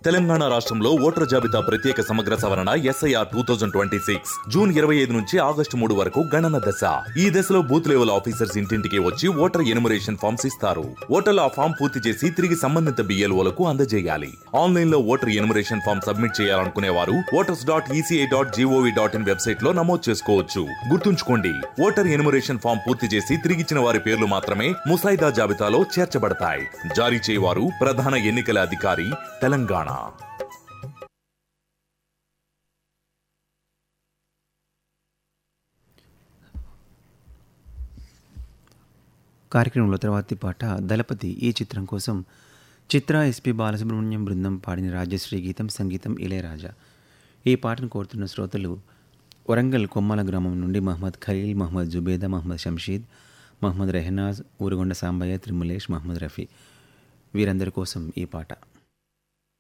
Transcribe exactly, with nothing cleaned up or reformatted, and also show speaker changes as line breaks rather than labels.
తెలంగాణ రాష్ట్రంలో ఓటర్ జాబితా ప్రత్యేక సమగ్ర సవరణ SIR two thousand twenty six June ఇరవై ఐదు నుంచి ఆగస్టు మూడు వరకు గణన దశ. ఈ దశలో బూత్ లెవెల్ ఆఫీసర్స్ ఇంటింటికి వచ్చి ఓటర్ ఎనుమరేషన్ ఫామ్స్ ఇస్తారు. ఓటర్లు ఆ ఫామ్ పూర్తి చేసి తిరిగి సంబంధిత బిఎల్ఓలకు అందజేయాలి. ఆన్లైన్ లో ఓటర్ ఎనుమరేషన్ ఫామ్ సబ్మిట్ చేయాలనుకునే వారు voters dot ECI dot GOV dot in website లో నమోదు చేసుకోవచ్చు. గుర్తుంచుకోండి, ఓటర్ ఎనుమరేషన్ ఫామ్ పూర్తి చేసి తిరిగిచ్చిన వారి పేర్లు మాత్రమే ముసాయిదా జాబితాలో చేర్చబడతాయి. జారీ చేయవారు ప్రధాన ఎన్నికల అధికారి, తెలంగాణ.
కార్యక్రమంలో తర్వాతి పాట దళపతి. ఈ చిత్రం కోసం చిత్ర, ఎస్పి బాలసుబ్రహ్మణ్యం బృందం పాడిన రాజశ్రీ గీతం, సంగీతం ఇళయరాజా. ఈ పాటను కోరుతున్న శ్రోతలు వరంగల్ కొమ్మాల గ్రామం నుండి మహమ్మద్ ఖలీల్, మహమ్మద్ జుబేదా, మహమ్మద్ షంషీద్, మహమ్మద్ రెహనాజ్, ఊరుగొండ సాంబయ్య, త్రిములేష్, మహమ్మద్ రఫీ. వీరందరి కోసం ఈ పాట.